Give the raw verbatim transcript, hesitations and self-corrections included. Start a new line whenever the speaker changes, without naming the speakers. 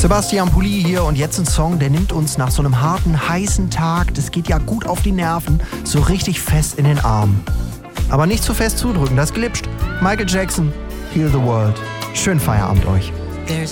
Sebastian Pulli hier und jetzt ein Song, der nimmt uns nach so einem harten, heißen Tag, das geht ja gut auf die Nerven, so richtig fest in den Arm. Aber nicht zu fest zudrücken, das glitscht. Michael Jackson, Heal the World. Schönen Feierabend euch.